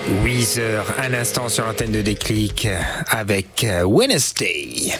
Weezer, un instant sur l'antenne de Déclic avec Wednesday.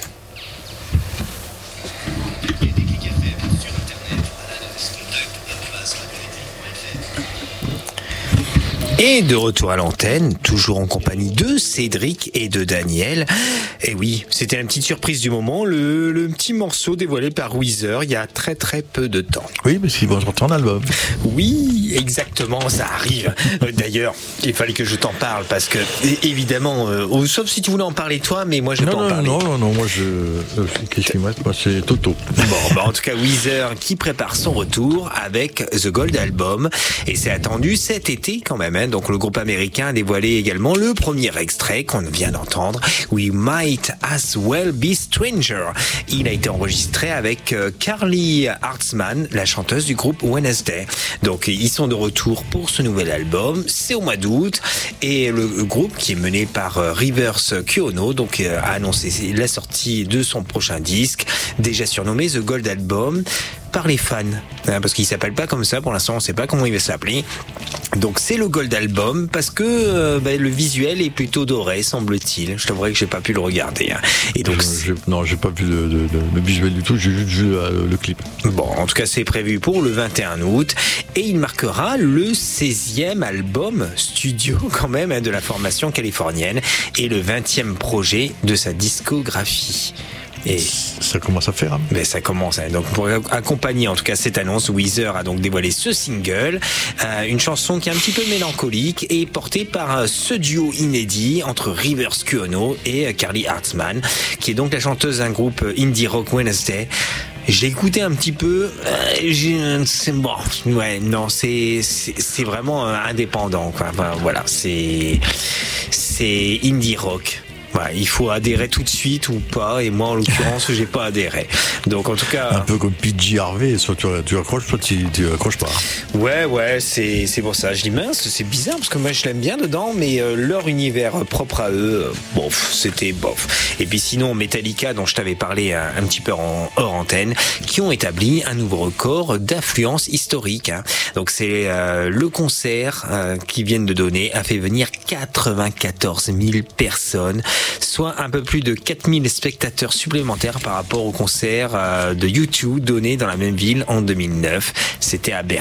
Et de retour à l'antenne, toujours en compagnie de Cédric et de Daniel. Et oui, c'était la petite surprise du moment, le petit morceau dévoilé par Weezer il y a très très peu de temps. Oui, parce qu'ils vont sortir un album. Oui, exactement, ça arrive. D'ailleurs, il fallait que je t'en parle parce que, évidemment, sauf si tu voulais en parler toi, mais moi je vais pas en parler. Non, moi qu'est-ce qui me reste ? Moi c'est Toto. Bon, en tout cas, Weezer qui prépare son retour avec The Gold Album. Et c'est attendu cet été quand même, hein. Donc le groupe américain a dévoilé également le premier extrait qu'on vient d'entendre, We Might As Well Be Stranger. Il a été enregistré avec Carly Hartzman, la chanteuse du groupe Wednesday. Donc ils sont de retour pour ce nouvel album, c'est au mois d'août, et le groupe qui est mené par Rivers Cuomo donc a annoncé la sortie de son prochain disque, déjà surnommé The Gold Album par les fans, parce qu'il s'appelle pas comme ça pour l'instant, on sait pas comment il va s'appeler. Donc c'est le Gold Album parce que le visuel est plutôt doré, semble-t-il. Je t'avouerai que j'ai pas pu le regarder. Et donc j'ai pas vu le visuel du tout, j'ai juste vu le clip. Bon, en tout cas c'est prévu pour le 21 août et il marquera le 16e album studio quand même de la formation californienne et le 20e projet de sa discographie. Et ça commence à faire. Hein. Mais ça commence. Donc pour accompagner en tout cas cette annonce, Weezer a donc dévoilé ce single, une chanson qui est un petit peu mélancolique et portée par ce duo inédit entre Rivers Cuomo et Carly Hartzman, qui est donc la chanteuse d'un groupe indie rock Wednesday. J'ai écouté un petit peu, c'est bon, ouais, non, c'est vraiment indépendant, quoi. Enfin, voilà, c'est indie rock. Ouais, il faut adhérer tout de suite ou pas, et moi en l'occurrence j'ai pas adhéré. Donc en tout cas un peu comme PJ Harvey, soit tu accroches, soit tu accroches pas. Ouais, c'est pour ça. Je dis mince, c'est bizarre parce que moi je l'aime bien dedans, mais leur univers propre à eux, bof, c'était bof. Et puis sinon Metallica, dont je t'avais parlé un petit peu hors antenne, qui ont établi un nouveau record d'affluence historique. Hein. Donc c'est le concert qu'ils viennent de donner a fait venir 94 000 personnes, soit un peu plus de 4000 spectateurs supplémentaires par rapport au concert de U2 donné dans la même ville en 2009. C'était à Berlin.